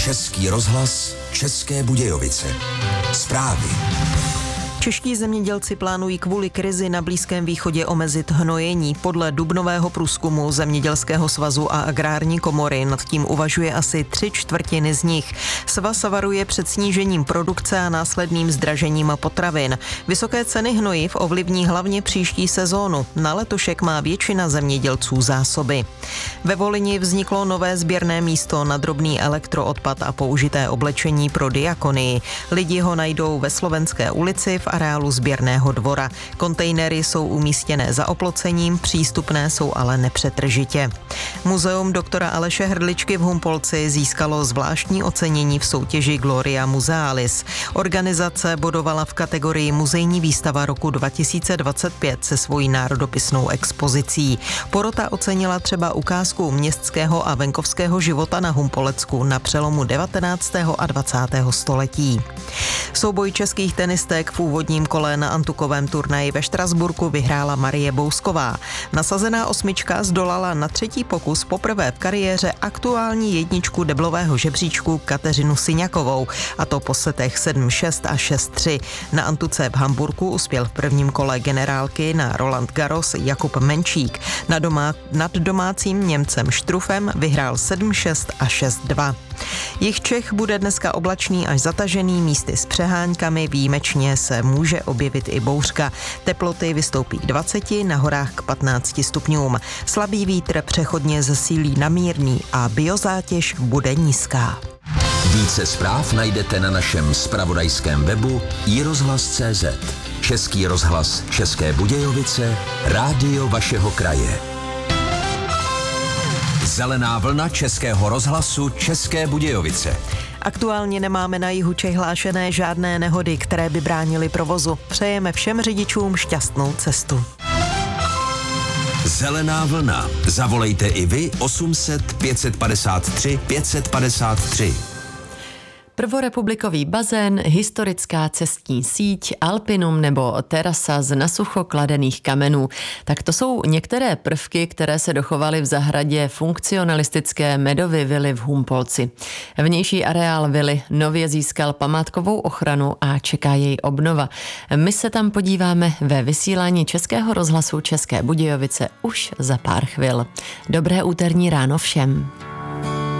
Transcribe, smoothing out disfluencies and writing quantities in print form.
Český rozhlas, České Budějovice. Zprávy. Čeští zemědělci plánují kvůli krizi na Blízkém východě omezit hnojení. Podle dubnového průzkumu Zemědělského svazu a Agrární komory nad tím uvažuje asi 3/4 z nich. Svaz varuje před snížením produkce a následným zdražením potravin. Vysoké ceny hnojiv ovlivní hlavně příští sezónu. Na letošek má většina zemědělců zásoby. Ve Volyni vzniklo nové sběrné místo na drobný elektroodpad a použité oblečení pro diakonii. Lidi ho najdou ve Slovenské ulici v areálu sběrného dvora. Kontejnery jsou umístěné za oplocením, přístupné jsou ale nepřetržitě. Muzeum doktora Aleše Hrdličky v Humpolci získalo zvláštní ocenění v soutěži Gloria Musealis. Organizace bodovala v kategorii Muzejní výstava roku 2025 se svojí národopisnou expozicí. Porota ocenila třeba ukázku městského a venkovského života na Humpolecku na přelomu 19. a 20. století. Souboj českých tenistek v úvodním kole na antukovém turnaji ve Štrasburku vyhrála Marie Bousková. Nasazená osmička zdolala na třetí pokus poprvé v kariéře aktuální jedničku deblového žebříčku Kateřinu Syňakovou, a to po setech 7-6 a 6-3. Na antuce v Hamburku uspěl v prvním kole generálky na Roland Garros Jakub Menčík. Nad domácím Němcem Štrufem vyhrál 7-6 a 6-2. Jih Čech bude dneska oblačný až zatažený, místy s přeháňkami, výjimečně se může objevit i bouřka. Teploty vystoupí k 20, na horách k 15 stupňům. Slabý vítr přechodně zesílí na mírný a biozátěž bude nízká. Více zpráv najdete na našem zpravodajském webu iRozhlas.cz. Český rozhlas České Budějovice, rádio vašeho kraje. Zelená vlna Českého rozhlasu České Budějovice. Aktuálně nemáme na jihu Čech hlášené žádné nehody, které by bránily provozu. Přejeme všem řidičům šťastnou cestu. Zelená vlna. Zavolejte i vy 800 553 553. Prvorepublikový bazén, historická cestní síť, alpinum nebo terasa z nasucho kladených kamenů. Tak to jsou některé prvky, které se dochovaly v zahradě funkcionalistické Medovy vily v Humpolci. Vnější areál vily nově získal památkovou ochranu a čeká její obnova. My se tam podíváme ve vysílání Českého rozhlasu České Budějovice už za pár chvil. Dobré úterní ráno všem.